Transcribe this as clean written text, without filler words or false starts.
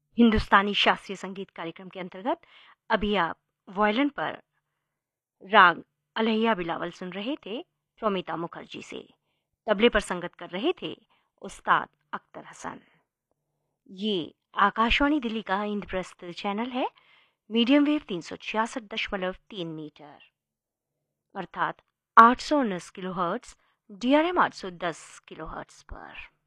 हिंदुस्तानी शास्त्रीय संगीत कार्यक्रम के अंतर्गत अभी आप वायलिन पर राग अलैया बिलावल सुन रहे थे प्रोमिता मुखर्जी से। तबले पर संगत कर रहे थे उस्ताद अख्तर हसन। ये आकाशवाणी दिल्ली का इंद्रप्रस्थ चैनल है, मीडियम वेव 366.3 मीटर अर्थात 819 किलोहर्ट्ज, DRM 810 किलोहर्ट्ज पर।